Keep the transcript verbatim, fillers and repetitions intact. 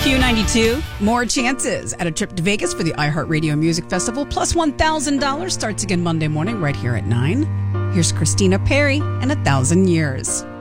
Q ninety-two, more chances at a trip to Vegas for the iHeartRadio Music Festival, plus one thousand dollars starts again Monday morning right here at nine. Here's Christina Perri and A Thousand Years.